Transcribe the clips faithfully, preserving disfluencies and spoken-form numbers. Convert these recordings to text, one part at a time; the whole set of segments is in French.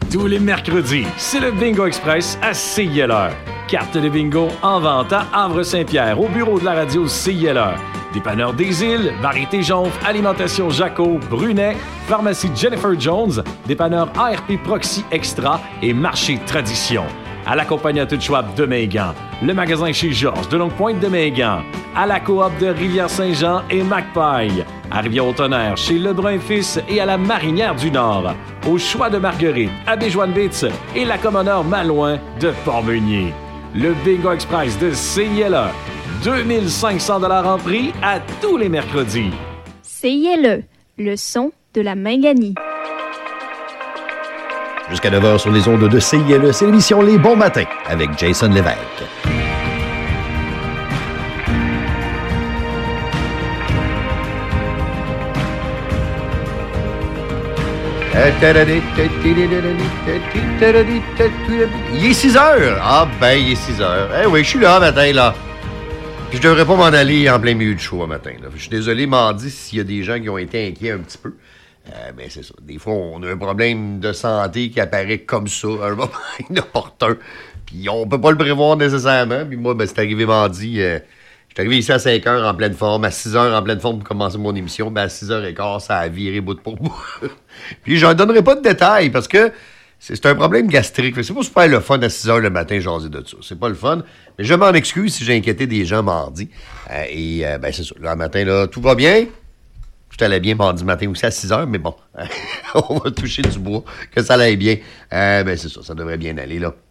Tous les mercredis, c'est le Bingo Express à C I L R. Carte de bingo en vente à Havre-Saint-Pierre, au bureau de la radio C I L R. Dépanneur des Îles, Variété Jonf, Alimentation Jaco, Brunet, Pharmacie Jennifer Jones, Dépanneur A R P Proxy Extra et Marché Tradition. À la compagnie Tout Schwab de Megan, le magasin chez Georges de Longue-Pointe de Megan, à la coop de Rivière-Saint-Jean et Macpaille, à Rivière-au-Tonnerre chez Lebrun-Fils et à la Marinière du Nord, au Choix de Marguerite, à Béjoine-Bitz et la Commodore Malouin de Port-Meunier. Le Bingo Express de C I L E, deux mille cinq cents dollars en prix à tous les mercredis. C I L E, le son de la Minganie. Jusqu'à neuf heures sur les ondes de C I L E, c'est l'émission Les Bons Matins avec Jason Lévesque. Il est six heures. Ah ben, il est six heures. Eh oui, je suis là matin, là. Puis je devrais pas m'en aller en plein milieu du show matin, là. Je suis désolé, mardi, s'il y a des gens qui ont été inquiets un petit peu. Euh, ben c'est ça. Des fois, on a un problème de santé qui apparaît comme ça, à un moment inopportun. Puis on peut pas le prévoir nécessairement. Puis moi, ben c'est arrivé mardi. Euh, je suis arrivé ici à cinq heures en pleine forme, à six heures en pleine forme pour commencer mon émission. Ben à six heures quinze, ça a viré bout pour bout. Puis j'en donnerai pas de détails parce que c'est, c'est un problème gastrique. C'est pas super le fun à six heures le matin, jaser de ça. C'est pas le fun. Mais je m'en excuse si j'ai inquiété des gens mardi. Euh, et euh, ben c'est ça. Là, le matin, là, tout va bien. Tout allait bien mardi matin aussi à six heures, mais bon, on va toucher du bois, que ça aille bien. Euh, ben c'est ça, ça devrait bien aller, là.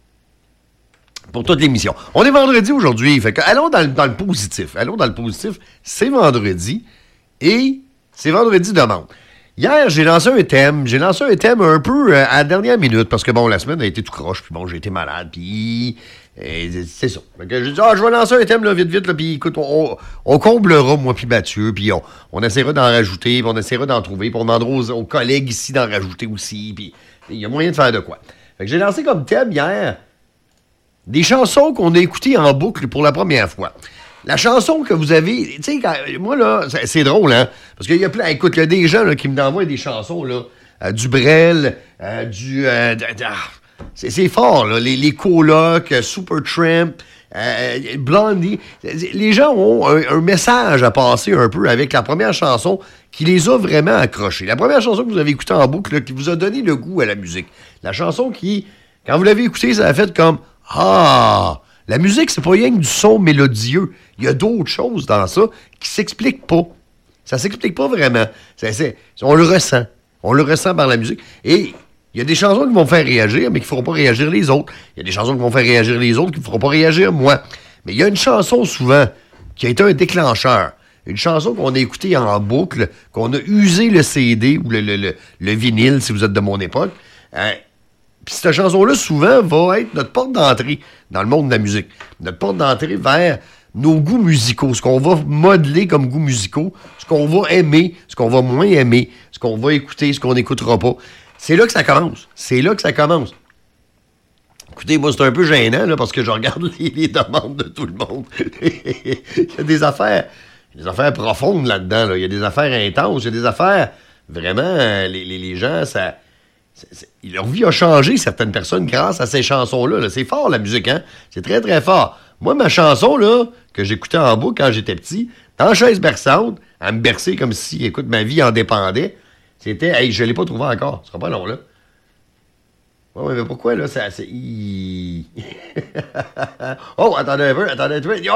Pour toute l'émission. On est vendredi aujourd'hui, fait que allons dans le, dans le positif. Allons dans le positif, c'est vendredi, et c'est vendredi demande. Hier, j'ai lancé un thème, j'ai lancé un thème un peu euh, à la dernière minute, parce que bon, la semaine a été tout croche, puis bon, j'ai été malade, puis... Et c'est ça. Fait que j'ai dit, ah, je vais lancer un thème, là, vite, vite, là, puis écoute, on, on comblera, moi, puis Mathieu, puis on, on essaiera d'en rajouter, puis on essaiera d'en trouver, puis on demandera aux, aux collègues ici d'en rajouter aussi, puis il y a moyen de faire de quoi. Fait que j'ai lancé comme thème hier des chansons qu'on a écoutées en boucle pour la première fois. La chanson que vous avez, tu sais, moi, là, c'est, c'est drôle, hein, parce qu'il y a plein, écoute, il y a des gens, là, qui me envoient des chansons, là, euh, du Brel, euh, du... Euh, d- d- C'est, c'est fort, là. Les, les colocs, euh, Supertramp, euh, Blondie. Les gens ont un, un message à passer un peu avec la première chanson qui les a vraiment accrochés. La première chanson que vous avez écoutée en boucle, là, qui vous a donné le goût à la musique. La chanson qui, quand vous l'avez écoutée, ça a fait comme « Ah! » La musique, c'est pas rien que du son mélodieux. Il y a d'autres choses dans ça qui s'expliquent pas. Ça s'explique pas vraiment. C'est, c'est, on le ressent. On le ressent par la musique. Et... il y a des chansons qui vont faire réagir, mais qui ne feront pas réagir les autres. Il y a des chansons qui vont faire réagir les autres, qui ne feront pas réagir moi. Mais il y a une chanson, souvent, qui a été un déclencheur. Une chanson qu'on a écoutée en boucle, qu'on a usé le C D ou le, le, le, le vinyle, si vous êtes de mon époque. Hein? Puis cette chanson-là, souvent, va être notre porte d'entrée dans le monde de la musique. Notre porte d'entrée vers nos goûts musicaux, ce qu'on va modeler comme goûts musicaux, ce qu'on va aimer, ce qu'on va moins aimer, ce qu'on va écouter, ce qu'on n'écoutera pas. C'est là que ça commence. C'est là que ça commence. Écoutez, moi, c'est un peu gênant, là, parce que je regarde les, les demandes de tout le monde. Il y a des affaires, des affaires profondes là-dedans, là. Il y a des affaires intenses, il y a des affaires, vraiment, euh, les, les, les gens, ça... C'est, c'est, leur vie a changé, certaines personnes, grâce à ces chansons-là. Là. C'est fort, la musique, hein? C'est très, très fort. Moi, ma chanson, là, que j'écoutais en boucle quand j'étais petit, dans chaise berçante, à me bercer comme si, écoute, ma vie en dépendait, c'était, hey, je l'ai pas trouvé encore. Ce sera pas long, là. Ouais, ouais, mais pourquoi, là, ça, c'est... Oh, attendez un peu, attendez un peu.